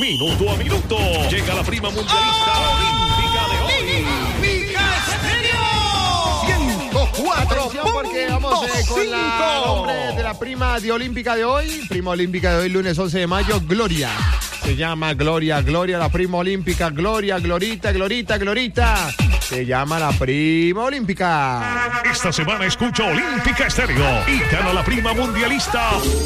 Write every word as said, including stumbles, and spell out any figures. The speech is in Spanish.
Minuto a minuto. Llega la prima mundialista ¡Oh! olímpica de hoy. ¡Olímpica Estéreo! ciento cuatro. Atención porque vamos eh, con cinco. la nombre de la prima de olímpica de hoy. Prima olímpica de hoy, lunes once de mayo, Gloria. Se llama Gloria, Gloria, la prima olímpica. Gloria, Glorita, Glorita, Glorita. Se llama la prima olímpica. Esta semana escucha Olímpica Estéreo y gana la prima mundialista